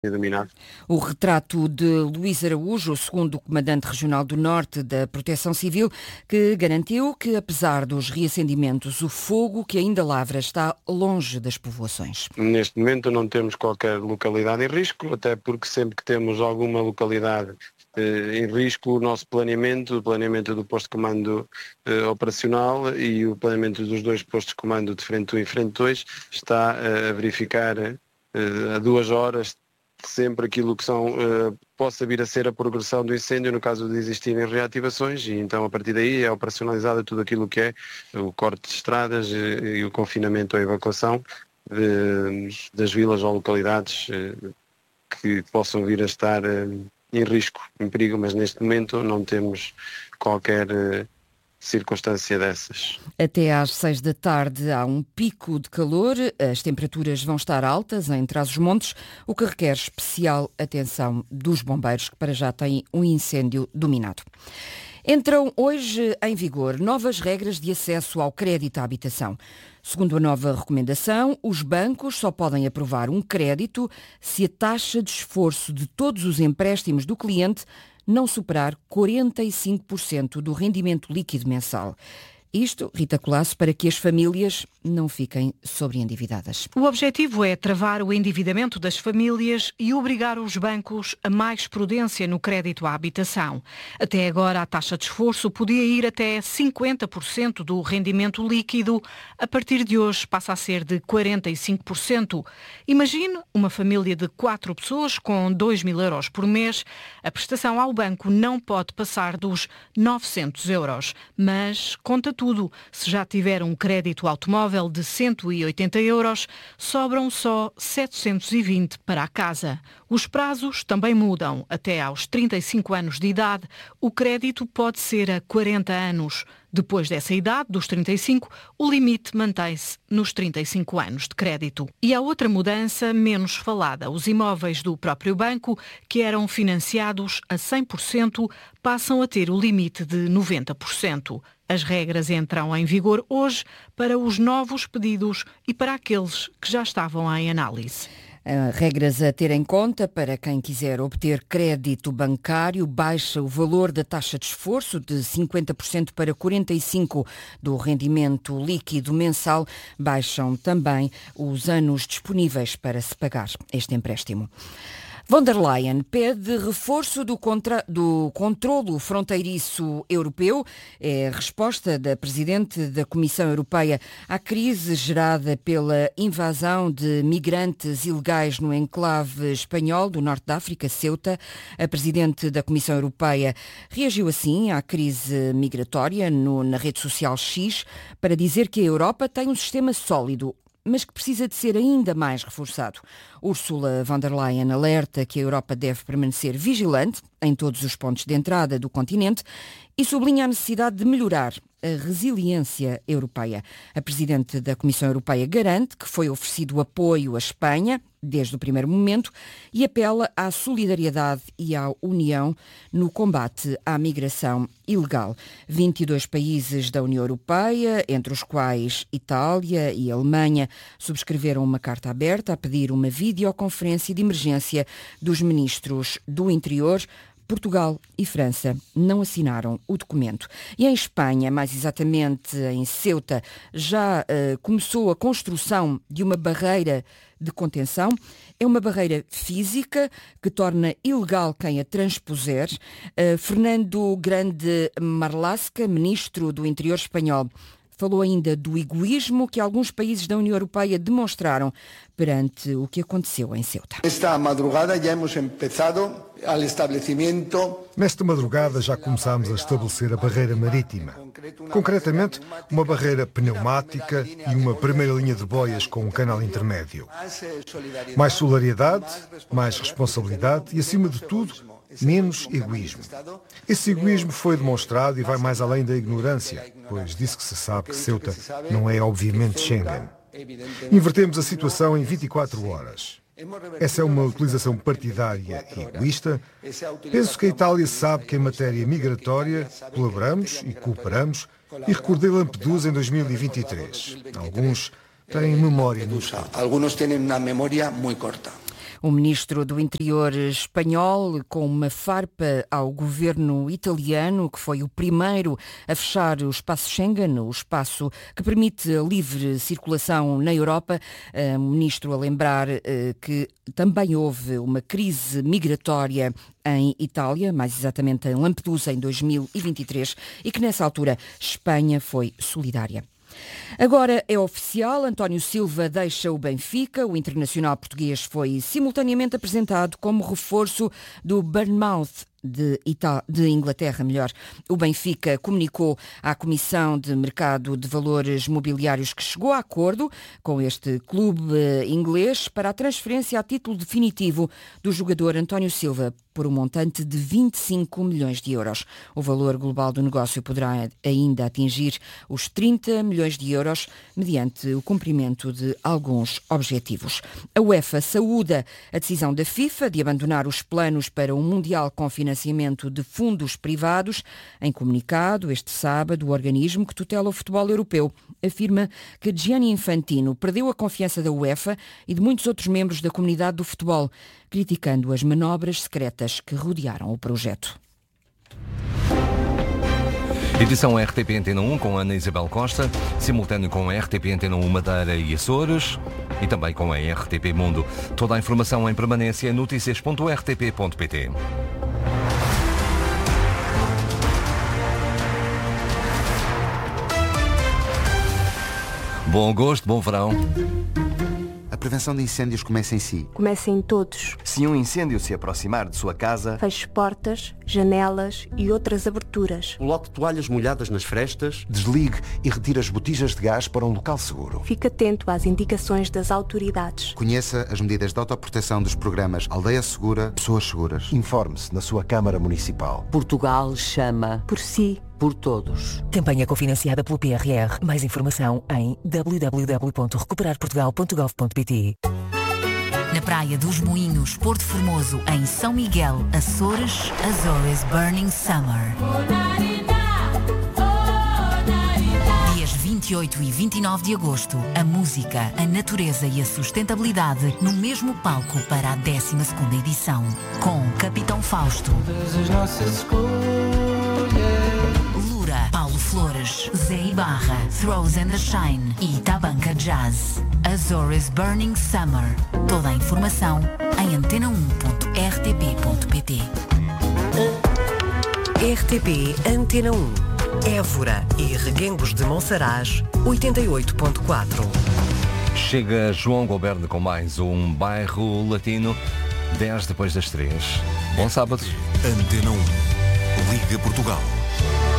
dominado. O retrato de Luís Araújo, segundo o Comandante Regional do Norte da Proteção Civil, que garantiu que, apesar dos reacendimentos, o fogo que ainda lavra está longe das povoações. Neste momento não temos qualquer localidade em risco, até porque sempre que temos alguma localidade em risco, o nosso planeamento, o planeamento do posto de comando operacional e o planeamento dos dois postos de comando de frente 1 e frente 2 está a verificar a 2 horas sempre aquilo que possa vir a ser a progressão do incêndio no caso de existirem reativações, e então a partir daí é operacionalizado tudo aquilo que é o corte de estradas e o confinamento ou a evacuação das vilas ou localidades que possam vir a estar em risco, em perigo, mas neste momento não temos qualquer circunstância dessas. Até às 6 da tarde há um pico de calor, as temperaturas vão estar altas em Trás-os-Montes, o que requer especial atenção dos bombeiros, que para já têm um incêndio dominado. Entram hoje em vigor novas regras de acesso ao crédito à habitação. Segundo a nova recomendação, os bancos só podem aprovar um crédito se a taxa de esforço de todos os empréstimos do cliente não superar 45% do rendimento líquido mensal. Isto, Rita Colasso, para que as famílias não fiquem sobreendividadas. O objetivo é travar o endividamento das famílias e obrigar os bancos a mais prudência no crédito à habitação. Até agora, a taxa de esforço podia ir até 50% do rendimento líquido. A partir de hoje, passa a ser de 45%. Imagine uma família de 4 pessoas com 2.000 euros por mês. A prestação ao banco não pode passar dos 900 euros, mas conta tudo. Se já tiver um crédito automóvel de 180 euros, sobram só 720 para a casa. Os prazos também mudam. Até aos 35 anos de idade, o crédito pode ser a 40 anos. Depois dessa idade, dos 35, o limite mantém-se nos 35 anos de crédito. E há outra mudança menos falada. Os imóveis do próprio banco, que eram financiados a 100%, passam a ter o limite de 90%. As regras entram em vigor hoje para os novos pedidos e para aqueles que já estavam em análise. Regras a ter em conta para quem quiser obter crédito bancário: baixa o valor da taxa de esforço de 50% para 45% do rendimento líquido mensal. Baixam também os anos disponíveis para se pagar este empréstimo. Von der Leyen pede reforço do controlo fronteiriço europeu. É a resposta da Presidente da Comissão Europeia à crise gerada pela invasão de migrantes ilegais no enclave espanhol do Norte da África, Ceuta. A Presidente da Comissão Europeia reagiu assim à crise migratória na rede social X para dizer que a Europa tem um sistema sólido, mas que precisa de ser ainda mais reforçado. Ursula von der Leyen alerta que a Europa deve permanecer vigilante em todos os pontos de entrada do continente e sublinha a necessidade de melhorar a resiliência europeia. A Presidente da Comissão Europeia garante que foi oferecido apoio à Espanha desde o primeiro momento e apela à solidariedade e à união no combate à migração ilegal. 22 países da União Europeia, entre os quais Itália e Alemanha, subscreveram uma carta aberta a pedir uma videoconferência de emergência dos ministros do Interior. Portugal e França não assinaram o documento. E em Espanha, mais exatamente em Ceuta, já começou a construção de uma barreira de contenção. É uma barreira física que torna ilegal quem a transpuser. Fernando Grande Marlaska, ministro do Interior espanhol, falou ainda do egoísmo que alguns países da União Europeia demonstraram perante o que aconteceu em Ceuta. Esta madrugada já hemos empezado al establecimiento. Nesta madrugada já começámos a estabelecer a barreira marítima. Concretamente, uma barreira pneumática e uma primeira linha de boias com um canal intermédio. Mais solidariedade, mais responsabilidade e, acima de tudo, menos egoísmo. Esse egoísmo foi demonstrado e vai mais além da ignorância, pois disso que se sabe que Ceuta não é obviamente Schengen. Invertemos a situação em 24 horas. Essa é uma utilização partidária e egoísta. Penso que a Itália sabe que em matéria migratória colaboramos e cooperamos, e recordei Lampedusa em 2023. Alguns têm memória muito curta. Alguns têm uma memória muito curta. O ministro do Interior espanhol, com uma farpa ao governo italiano, que foi o primeiro a fechar o espaço Schengen, o espaço que permite a livre circulação na Europa. O ministro a lembrar que também houve uma crise migratória em Itália, mais exatamente em Lampedusa, em 2023, e que nessa altura Espanha foi solidária. Agora é oficial, António Silva deixa o Benfica. O internacional português foi simultaneamente apresentado como reforço do Bournemouth de Inglaterra, melhor. O Benfica comunicou à Comissão de Mercado de Valores Mobiliários que chegou a acordo com este clube inglês para a transferência a título definitivo do jogador António Silva por um montante de 25 milhões de euros. O valor global do negócio poderá ainda atingir os 30 milhões de euros mediante o cumprimento de alguns objetivos. A UEFA saúda a decisão da FIFA de abandonar os planos para um Mundial com financiamento de fundos privados. Em comunicado, este sábado, o organismo que tutela o futebol europeu afirma que Gianni Infantino perdeu a confiança da UEFA e de muitos outros membros da comunidade do futebol, criticando as manobras secretas que rodearam o projeto. Edição RTP Antena 1 com Ana Isabel Costa, simultâneo com a RTP Antena 1 Madeira e Açores e também com a RTP Mundo. Toda a informação em permanência em noticias.rtp.pt. Bom gosto, bom verão. A prevenção de incêndios começa em si. Começa em todos. Se um incêndio se aproximar de sua casa, feche portas, janelas e outras aberturas. Coloque toalhas molhadas nas frestas. Desligue e retire as botijas de gás para um local seguro. Fique atento às indicações das autoridades. Conheça as medidas de autoproteção dos programas Aldeia Segura, Pessoas Seguras. Informe-se na sua Câmara Municipal. Portugal chama por si. Por todos. Campanha cofinanciada pelo PRR. Mais informação em www.recuperarportugal.gov.pt. Na Praia dos Moinhos, Porto Formoso, em São Miguel, Açores, Azores Burning Summer. Dias 28 e 29 de agosto, a música, a natureza e a sustentabilidade no mesmo palco para a 12ª edição. Com Capitão Fausto, Paulo Flores, Zé Ibarra, Throws and the Shine e Tabanca Jazz. Azores Burning Summer. Toda a informação em antena1.rtp.pt. RTP Antena 1. Évora e Reguengos de Monsaraz, 88.4. Chega João Goberno com mais um Bairro Latino, 10 depois das 3. Bom sábado. Antena 1. Liga Portugal.